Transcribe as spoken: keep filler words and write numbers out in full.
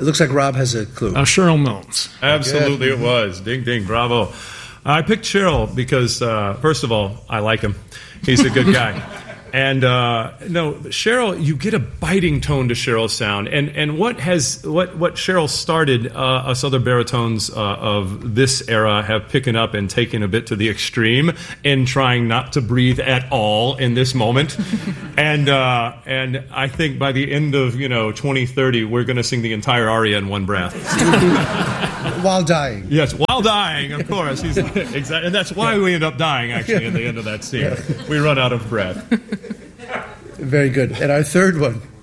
looks like Rob has a clue. Uh, Cheryl Milnes. Absolutely, it was. Ding, ding, bravo. I picked Cheryl because, uh, first of all, I like him. He's a good guy. And uh, no, Cheryl, you get a biting tone to Cheryl's sound, and and what has what what Cheryl started, uh, us other baritones uh, of this era have picking up and taken a bit to the extreme in trying not to breathe at all in this moment, and uh, and I think by the end of you know twenty thirty, we're going to sing the entire aria in one breath. While dying. Yes, while dying, of course. He's, exactly, and that's why we end up dying, actually, at the end of that scene. We run out of breath. Very good. And our third one.